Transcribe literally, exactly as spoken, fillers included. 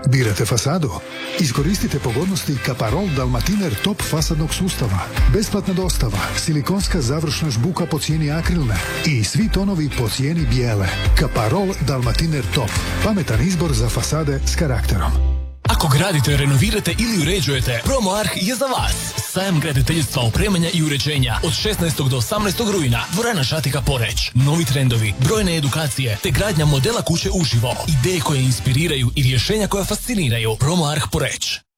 Birate fasadu? Iskoristite pogodnosti Kaparol Dalmatiner Top fasadnog sustava. Besplatna dostava, silikonska završna žbuka po cijeni akrilne i svi tonovi po cijeni bijele. Kaparol Dalmatiner Top. Pametan izbor za fasade s karakterom. Ako gradite, renovirate ili uređujete, PromoArch je za vas. Sajam graditeljstva, opremanja i uređenja od šesnaestog do osamnaestog rujna. Dvorana Šatika Poreć. Novi trendovi, brojne edukacije, te gradnja modela kuće uživo. Ideje koje inspiriraju i rješenja koja fasciniraju. PromoArch Poreć.